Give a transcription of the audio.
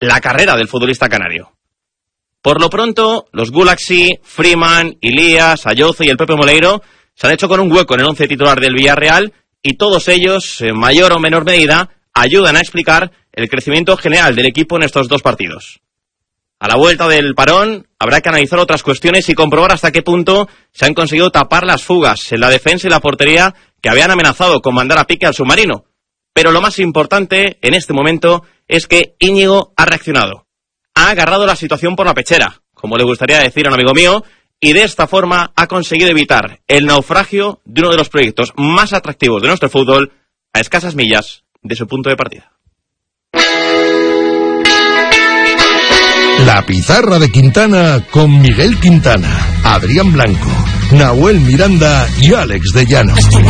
la carrera del futbolista canario. Por lo pronto, los Gulaxi, Freeman, Ilías, Ayoce y el Pepe Moleiro se han hecho con un hueco en el 11 titular del Villarreal y todos ellos, en mayor o menor medida, ayudan a explicar el crecimiento general del equipo en estos dos partidos. A la vuelta del parón, habrá que analizar otras cuestiones y comprobar hasta qué punto se han conseguido tapar las fugas en la defensa y la portería que habían amenazado con mandar a pique al submarino. Pero lo más importante en este momento es que Íñigo ha reaccionado. Ha agarrado la situación por la pechera, como le gustaría decir a un amigo mío, y de esta forma ha conseguido evitar el naufragio de uno de los proyectos más atractivos de nuestro fútbol a escasas millas de su punto de partida. La pizarra de Quintana con Miguel Quintana, Adrián Blanco, Nahuel Miranda y Alex de Llano.